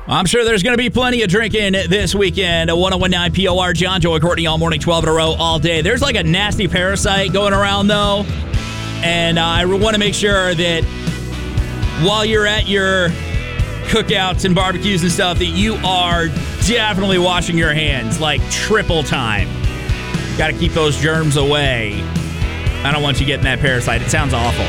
I'm sure there's going to be plenty of drinking this weekend. 1019 POR, John, Joey, Courtney, all morning, 12 in a row, all day. There's like a nasty parasite going around, though. And I want to make sure that while you're at your cookouts and barbecues and stuff, that you are definitely washing your hands like triple time. Got to keep those germs away. I don't want you getting that parasite. It sounds awful.